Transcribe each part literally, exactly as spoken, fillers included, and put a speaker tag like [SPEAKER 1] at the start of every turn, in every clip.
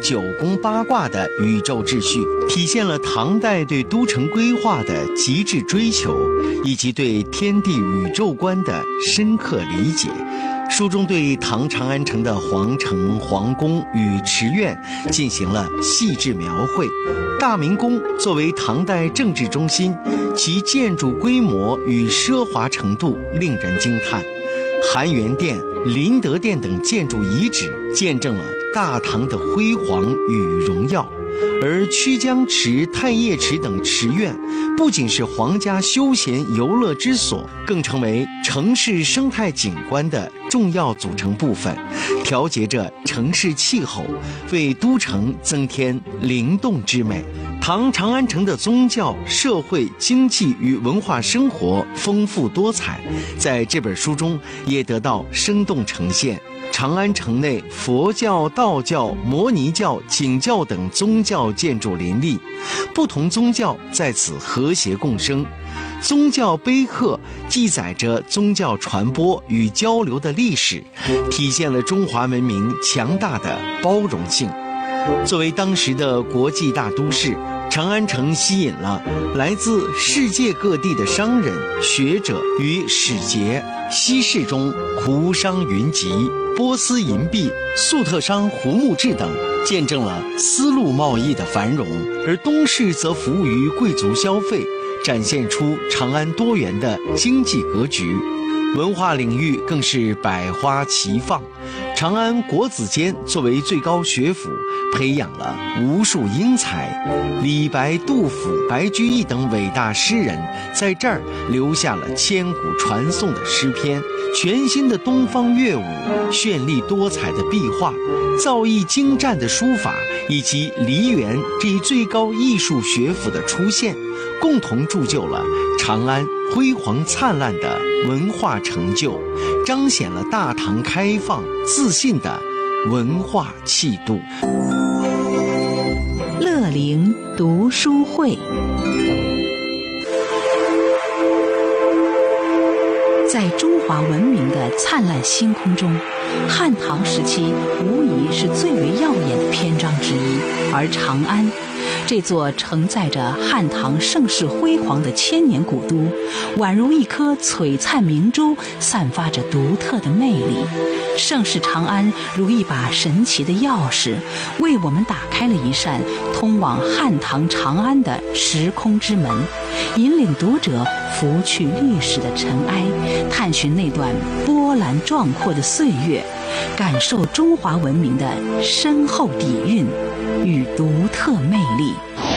[SPEAKER 1] 九宫八卦的宇宙秩序，体现了唐代对都城规划的极致追求，以及对天地宇宙观的深刻理解。书中对唐长安城的皇城、皇宫与池院进行了细致描绘。大明宫作为唐代政治中心，其建筑规模与奢华程度令人惊叹。含元殿、麟德殿等建筑遗址见证了大唐的辉煌与荣耀。而曲江池、太液池等池院不仅是皇家休闲游乐之所，更成为城市生态景观的重要组成部分，调节着城市气候，为都城增添灵动之美。唐长安城的宗教、社会、经济与文化生活丰富多彩，在这本书中也得到生动呈现。长安城内佛教、道教、摩尼教、景教等宗教建筑林立，不同宗教在此和谐共生。宗教碑刻记载着宗教传播与交流的历史，体现了中华文明强大的包容性。作为当时的国际大都市，长安城吸引了来自世界各地的商人、学者与使节。西市中胡商云集，波斯银币、粟特商胡木质等见证了丝路贸易的繁荣，而东市则服务于贵族消费，展现出长安多元的经济格局。文化领域更是百花齐放。长安国子监作为最高学府，培养了无数英才。李白、杜甫、白居易等伟大诗人在这儿留下了千古传颂的诗篇。全新的东方乐舞、绚丽多彩的壁画、造诣精湛的书法，以及梨园这一最高艺术学府的出现，共同铸就了长安辉煌灿烂的文化成就，彰显了大唐开放自信的文化气度。
[SPEAKER 2] 乐龄读书会。在中华文明的灿烂星空中，汉唐时期无疑是最为耀眼的篇章之一，而长安这座承载着汉唐盛世辉煌的千年古都，宛如一颗璀璨明珠，散发着独特的魅力。盛世长安如一把神奇的钥匙，为我们打开了一扇通往汉唐长安的时空之门，引领读者拂去历史的尘埃，探寻那段波澜壮阔的岁月，感受中华文明的深厚底蕴与独特魅力。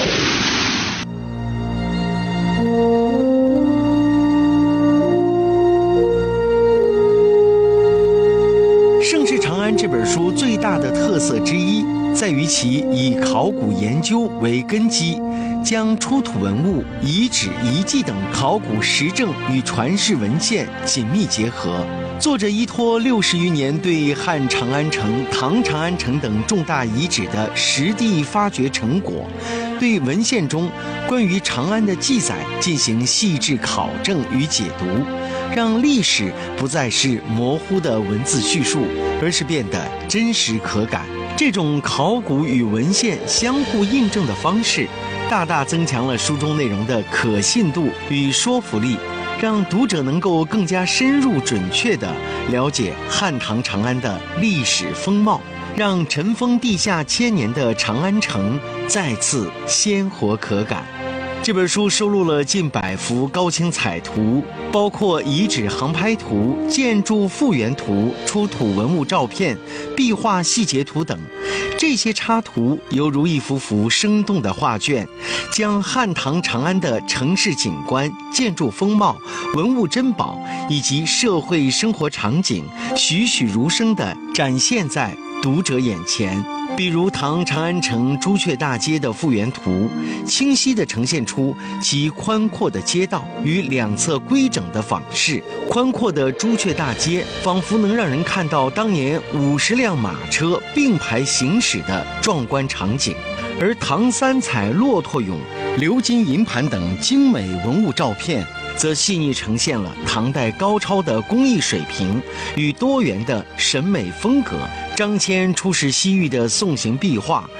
[SPEAKER 1] 盛世长安这本书最大的特色之一，在于其以考古研究为根基，将出土文物、遗址、遗迹等考古实证与传世文献紧密结合。作者依托六十余年对汉长安城、唐长安城等重大遗址的实地发掘成果，对文献中关于长安的记载进行细致考证与解读，让历史不再是模糊的文字叙述，而是变得真实可感。这种考古与文献相互印证的方式，大大增强了书中内容的可信度与说服力，让读者能够更加深入准确地了解汉唐长安的历史风貌，让尘封地下千年的长安城再次鲜活可感。这本书收录了近百幅高清彩图，包括遗址航拍图、建筑复原图、出土文物照片、壁画细节图等。这些插图犹如一幅幅生动的画卷，将汉唐长安的城市景观、建筑风貌、文物珍宝以及社会生活场景栩栩如生地展现在读者眼前。比如唐长安城朱雀大街的复原图，清晰地呈现出其宽阔的街道与两侧规整的坊市。宽阔的朱雀大街仿佛能让人看到当年五十辆马车并排行驶的壮观场景。而唐三彩骆驼俑、鎏金银盘等精美文物照片，则细腻呈现了唐代高超的工艺水平与多元的审美风格。张骞出使西域的宋形壁画，